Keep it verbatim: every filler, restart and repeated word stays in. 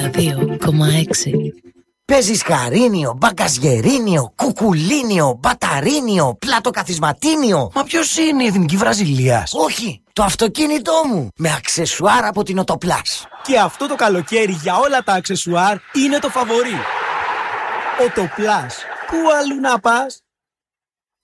δύο κόμμα έξι. Παίζεις χαρίνιο, μπαγκαζιερίνιο, κουκουλίνιο, μπαταρίνιο, πλατοκαθισματίνιο. Μα ποιος είναι η Εθνική Βραζιλίας? Όχι, το αυτοκίνητό μου, με αξεσουάρ από την Οτοπλάς. Και αυτό το καλοκαίρι για όλα τα αξεσουάρ είναι το φαβορί. Οτοπλάς. Πού αλλού να πας?